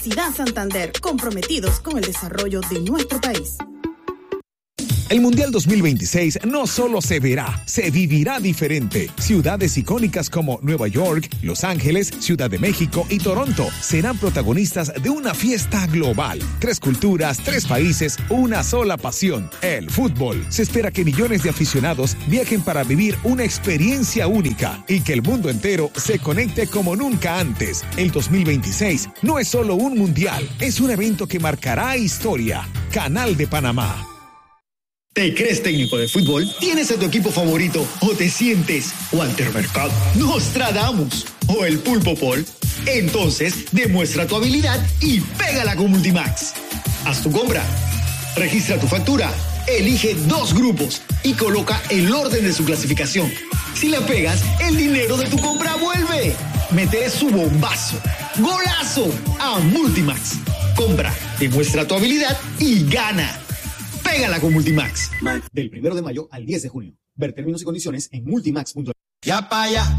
Universidad Santander, comprometidos con el desarrollo de nuestro país. El Mundial 2026 no solo se verá, se vivirá diferente. Ciudades icónicas como Nueva York, Los Ángeles, Ciudad de México y Toronto serán protagonistas de una fiesta global. 3 culturas, 3 países, una sola pasión, el fútbol. Se espera que millones de aficionados viajen para vivir una experiencia única y que el mundo entero se conecte como nunca antes. El 2026 no es solo un mundial, es un evento que marcará historia. Canal de Panamá. ¿Te crees técnico de fútbol? ¿Tienes a tu equipo favorito? ¿O te sientes Walter Mercado, Nostradamus o el Pulpo Paul? Entonces, demuestra tu habilidad y pégala con Multimax. Haz tu compra, registra tu factura, elige 2 grupos y coloca el orden de su clasificación. Si la pegas, el dinero de tu compra vuelve. Métele su bombazo, golazo a Multimax. Compra, demuestra tu habilidad y gana. Pégala con Multimax. Del 1 de mayo al 10 de junio. Ver términos y condiciones en multimax.es. Ya pa' allá,